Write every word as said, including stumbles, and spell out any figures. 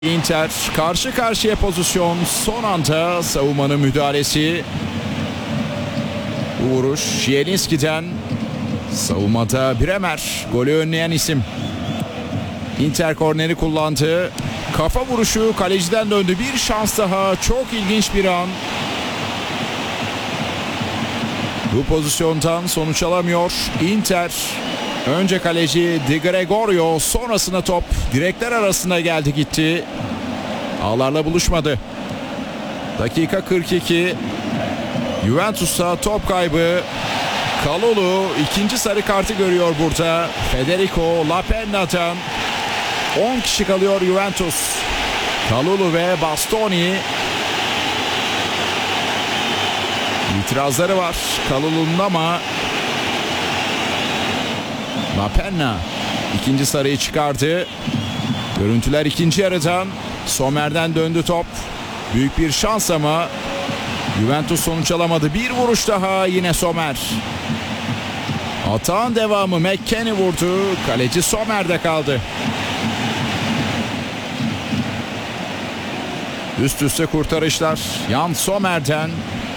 Inter karşı karşıya pozisyon, son anda savunmanın müdahalesi. Bu vuruş Zielinski'den, savunmada Bremer, golü önleyen isim. Inter korneri kullandı, kafa vuruşu kaleciden döndü, bir şans daha, çok ilginç bir an. Bu pozisyondan sonuç alamıyor Inter. Önce kaleci Di Gregorio, sonrasında top direkler arasında geldi gitti. Ağlarla buluşmadı. Dakika kırk iki. Juventus'a top kaybı. Kalulu ikinci sarı kartı görüyor burada. Federico Lapenna'dan on kişi kalıyor Juventus. Kalulu ve Bastoni. İtirazları var Kalulu'nun ama Lapenna ikinci sarıyı çıkardı. Görüntüler ikinci yarıdan. Sommer'den döndü top. Büyük bir şans ama Juventus sonuç alamadı. Bir vuruş daha, yine Sommer. Atağın devamı, McKennie vurdu. Kaleci Sommer'de kaldı. Üst üste kurtarışlar Jan Sommer'den.